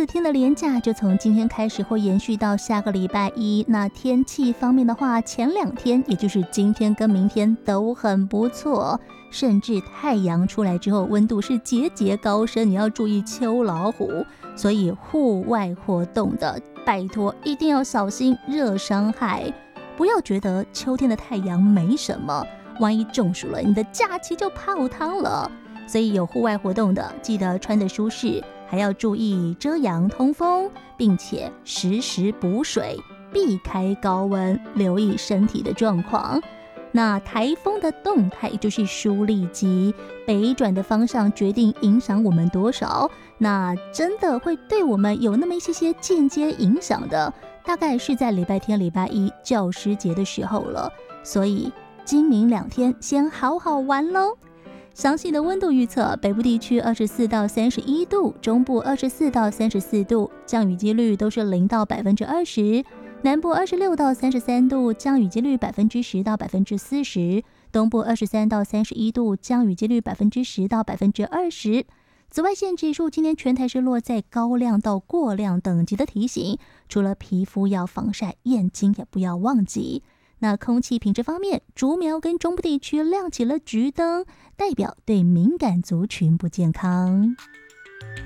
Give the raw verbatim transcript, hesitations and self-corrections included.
四天的连假就从今天开始会延续到下个礼拜一。那天气方面的话，前两天也就是今天跟明天都很不错，甚至太阳出来之后温度是节节高升，你要注意秋老虎。所以户外活动的拜托一定要小心热伤害，不要觉得秋天的太阳没什么，万一中暑了你的假期就泡汤了。所以有户外活动的记得穿得舒适，还要注意遮阳通风，并且时时补水，避开高温，留意身体的状况。那台风的动态就是疏力机，北转的方向决定影响我们多少，那真的会对我们有那么一些些间接影响的，大概是在礼拜天礼拜一教师节的时候了。所以今明两天先好好玩咯。详细的温度预测，北部地区二十四到三十一度，中部二十四到三十四度，降雨几率都是零到百分之二十，南部二十六到三十三度，降雨几率百分之十到百分之四十，东部二十三到三十一度，降雨几率百分之十到百分之二十。紫外线指数今天全台是落在高亮到过亮等级的提醒，除了皮肤要防晒，眼睛也不要忘记。那空气品质方面，竹苗跟中部地区亮起了橘灯，代表对敏感族群不健康。